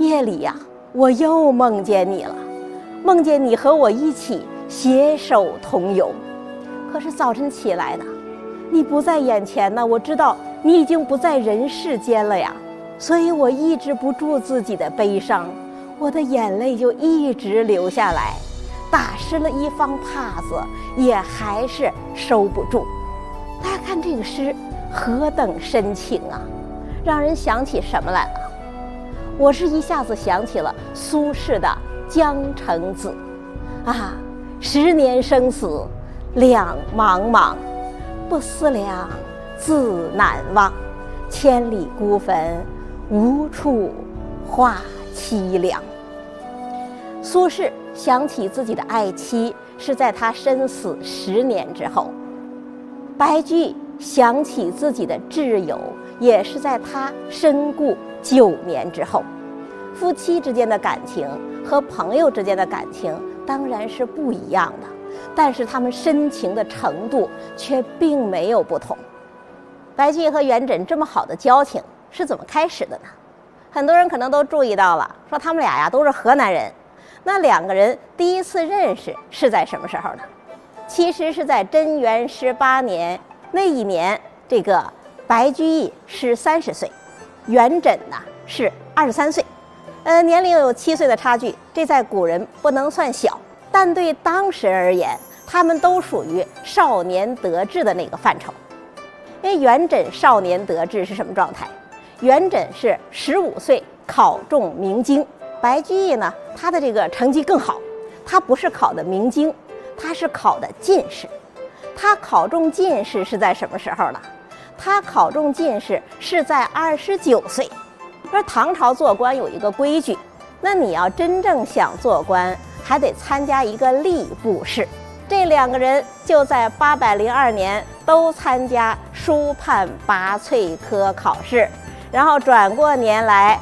夜里呀，我又梦见你了，梦见你和我一起携手同游。可是早晨起来呢，你不在眼前呢，我知道你已经不在人世间了呀，所以我抑制不住自己的悲伤，我的眼泪就一直流下来，打湿了一方帕子，也还是收不住。大家看这个诗何等深情啊，让人想起什么来了？我是一下子想起了苏轼的《江城子》啊，10年生死两茫茫，不思量，自难忘。千里孤坟，无处话凄凉。苏轼想起自己的爱妻是在他身死10年之后，白居易想起自己的挚友也是在他身故9年之后。夫妻之间的感情和朋友之间的感情当然是不一样的，但是他们深情的程度却并没有不同。白居易和元稹这么好的交情是怎么开始的呢？很多人可能都注意到了，说他们俩呀都是河南人。那2个人第一次认识是在什么时候呢？其实是在贞元18年那一年，这个白居易是30岁，元稹呢是23岁，年龄有7岁的差距，这在古人不能算小，但对当时而言，他们都属于少年得志的那个范畴。因为元稹少年得志是什么状态？元稹是15岁考中明经，白居易呢，他的这个成绩更好，他不是考的明经，他是考的进士。他考中进士是在什么时候呢？他考中进士是在29岁。而唐朝做官有一个规矩，那你要真正想做官，还得参加一个吏部试。这2个人就在802年都参加书判拔萃科考试，然后转过年来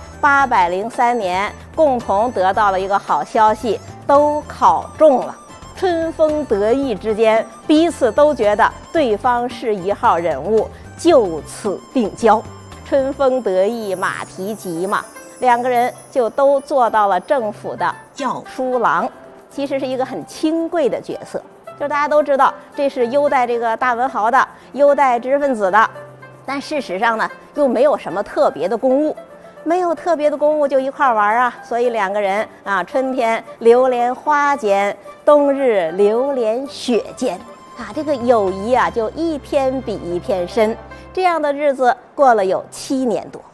803年共同得到了一个好消息，都考中了。春风得意之间，彼此都觉得对方是一号人物，就此定交。春风得意马蹄疾嘛，2个人就都做到了政府的校书郎，其实是一个很清贵的角色。就大家都知道，这是优待这个大文豪的，优待知识分子的，但事实上呢，又没有什么特别的公务，没有特别的公务就一块玩啊。所以2个人啊，春天流连花间，冬日流连雪间啊，这个友谊啊，就一天比一天深。这样的日子过了有7年多。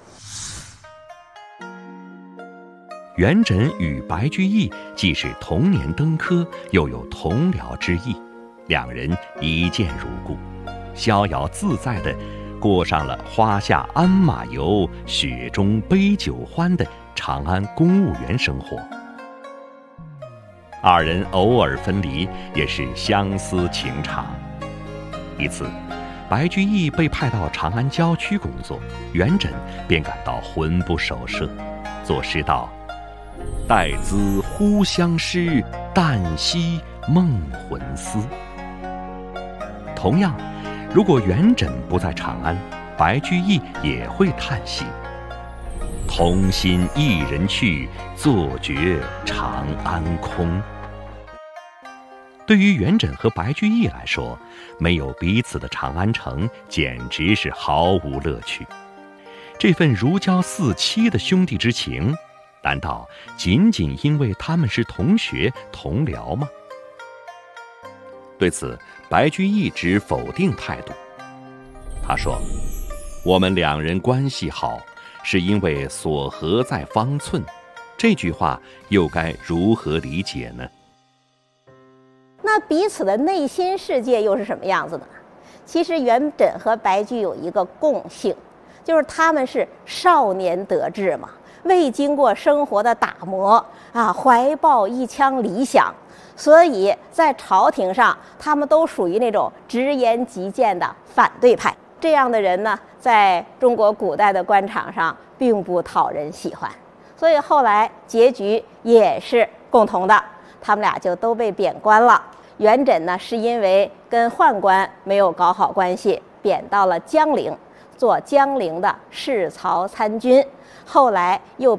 元稹与白居易既是同年登科，又有同僚之意，2人一见如故，逍遥自在地过上了花下鞍马游，雪中杯酒欢的长安公务员生活。2人偶尔分离，也是相思情长。一次，白居易被派到长安郊区工作，元稹便感到魂不守舍，作诗道：待兹忽相识，旦夕梦魂思。同样，如果元稹不在长安，白居易也会叹息：同心一人去，坐觉长安空。对于元稹和白居易来说，没有彼此的长安城简直是毫无乐趣。这份如胶似漆的兄弟之情，难道仅仅因为他们是同学同僚吗？对此，白居易持否定态度。他说：我们2人关系好，是因为所合在方寸。这句话又该如何理解呢？ 那彼此的内心世界又是什么样子的呢？其实元稹和白居易有一个共性，就是他们是少年得志嘛，未经过生活的打磨啊，怀抱一腔理想，所以在朝廷上他们都属于那种直言极谏的反对派。这样的人呢，在中国古代的官场上并不讨人喜欢，所以后来结局也是共同的，他们俩就都被贬官了。元稹呢，是因为跟宦官没有搞好关系，贬到了江陵，做江陵的侍曹参军，后来又